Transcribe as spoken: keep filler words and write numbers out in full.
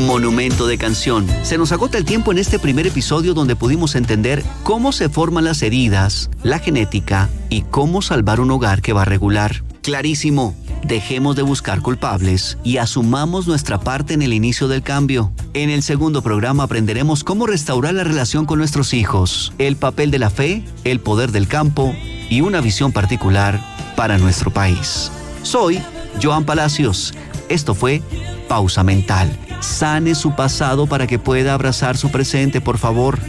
Monumento de canción. Se nos agota el tiempo en este primer episodio donde pudimos entender cómo se forman las heridas, la genética y cómo salvar un hogar que va regular. Clarísimo. Dejemos de buscar culpables y asumamos nuestra parte en el inicio del cambio. En el segundo programa aprenderemos cómo restaurar la relación con nuestros hijos, el papel de la fe, el poder del campo y una visión particular para nuestro país. Soy Joan Palacios. Esto fue Pausa Mental. Sane su pasado para que pueda abrazar su presente, por favor.